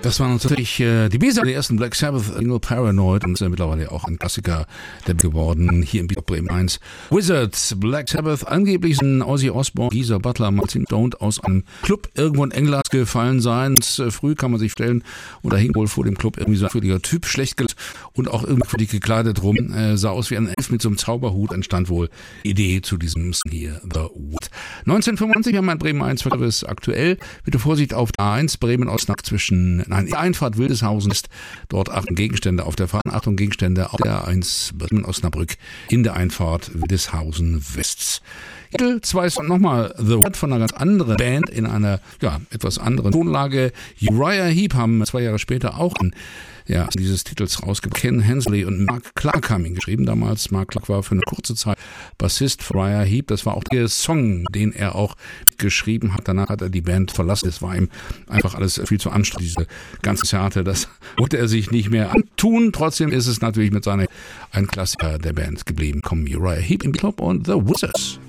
Das waren natürlich die B-Seite der ersten Black Sabbath, Single Paranoid, und mittlerweile auch ein Klassiker der geworden, hier im Beat Bremen 1. Wizards, Black Sabbath, angeblich sind Ozzy Osbourne, Geezer Butler, Martin Stone aus einem Club irgendwo in England gefallen sein. Früh kann man sich stellen, und da hing wohl vor dem Club irgendwie so ein fröhlicher Typ, schlecht und auch irgendwie gekleidet rum, sah aus wie ein Elf mit so einem Zauberhut, entstand wohl die Idee zu diesem hier, The Wood. 1995 haben wir in Bremen 1 Service aktuell. Bitte Vorsicht auf A1, Bremen-Osnabrück die Einfahrt Wildeshausen ist. Dort achten Gegenstände auf der Fahrt, Achtung Gegenstände auf der A1 Bremen-Osnabrück in der Einfahrt Wildeshausen-West. Titel 2 ist nochmal The Wood von einer ganz anderen Band in einer, etwas anderen Tonlage. Uriah Heep haben 2 Jahre später auch dieses Titels rausgebracht. Ken Hensley und Mark Clark haben ihn geschrieben damals. Mark Clark war für eine kurze Zeit Bassist für Uriah Heep. Das war auch der Song, den er auch geschrieben hat. Danach hat er die Band verlassen. Es war ihm einfach alles viel zu anstrengend. Diese ganze Theater, das wollte er sich nicht mehr antun. Trotzdem ist es natürlich mit seiner ein Klassiker der Band geblieben. Kommen Uriah Heep im Club und The Wizards.